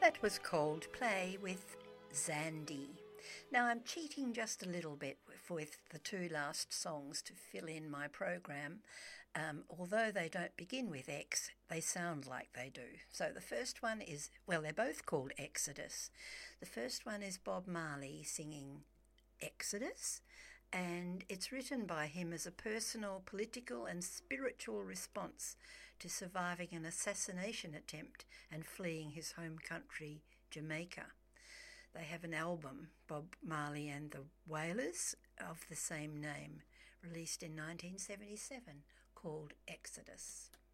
That was Coldplay with Zandy. Now I'm cheating just a little bit with the two last songs to fill in my program. Although they don't begin with X, they sound like they do. So the first one is, well, they're both called Exodus. The first one is Bob Marley singing Exodus, and it's written by him as a personal, political, and spiritual response to surviving an assassination attempt and fleeing his home country, Jamaica. They have an album, Bob Marley and the Wailers, of the same name, released in 1977, called Exodus.